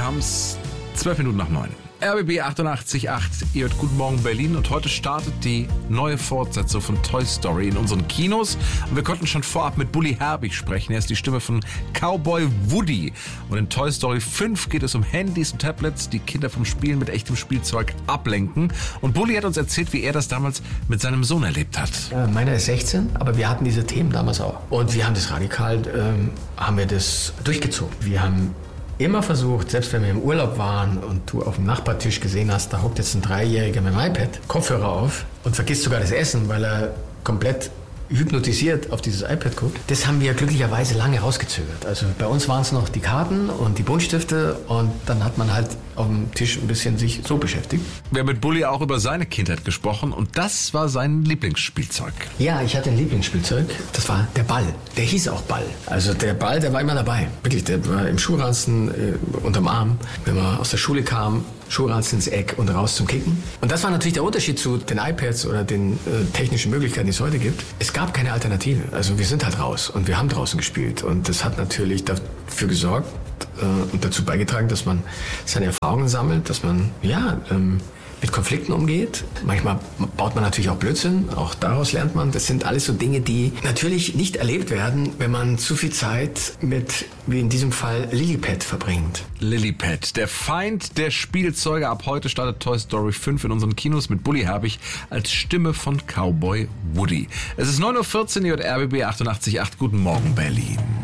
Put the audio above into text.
haben es 12 Minuten nach 9. RBB 88.8, ihr hört Guten Morgen Berlin und heute startet die neue Fortsetzung von Toy Story in unseren Kinos. Und wir konnten schon vorab mit Bully Herbig sprechen. Er ist die Stimme von Cowboy Woody. Und in Toy Story 5 geht es um Handys und Tablets, die Kinder vom Spielen mit echtem Spielzeug ablenken. Und Bully hat uns erzählt, wie er das damals mit seinem Sohn erlebt hat. Meiner ist 16, aber wir hatten diese Themen damals auch. Und wir haben das radikal, haben wir das durchgezogen. Wir haben immer versucht, selbst wenn wir im Urlaub waren und du auf dem Nachbartisch gesehen hast, da hockt jetzt ein Dreijähriger mit dem iPad, Kopfhörer auf und vergisst sogar das Essen, weil er komplett hypnotisiert auf dieses iPad guckt. Das haben wir glücklicherweise lange rausgezögert. Also bei uns waren es noch die Karten und die Buntstifte und dann hat man halt auf dem Tisch ein bisschen sich so beschäftigt. Wir haben mit Bully auch über seine Kindheit gesprochen und das war sein Lieblingsspielzeug. Ja, ich hatte ein Lieblingsspielzeug. Das war der Ball. Der hieß auch Ball. Also der Ball, der war immer dabei. Wirklich, der war im Schuhranzen, unterm Arm. Wenn man aus der Schule kam, Schuhranzen ins Eck und raus zum Kicken. Und das war natürlich der Unterschied zu den iPads oder den technischen Möglichkeiten, die es heute gibt. Es gab keine Alternative. Also wir sind halt raus und wir haben draußen gespielt. Und das hat natürlich dafür gesorgt und dazu beigetragen, dass man seine Erfahrungen sammelt, dass man mit Konflikten umgeht. Manchmal baut man natürlich auch Blödsinn, auch daraus lernt man. Das sind alles so Dinge, die natürlich nicht erlebt werden, wenn man zu viel Zeit mit, wie in diesem Fall, Lilliput verbringt. Lilliput, der Feind der Spielzeuge. Ab heute startet Toy Story 5 in unseren Kinos mit Bully Herbig als Stimme von Cowboy Woody. Es ist 9.14 Uhr, RBB 88.8. Guten Morgen Berlin.